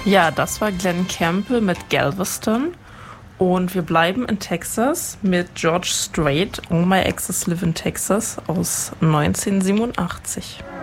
Ja, das war Glenn Campbell mit Galveston. Und wir bleiben in Texas mit George Strait, All My Exes Live in Texas aus 1987.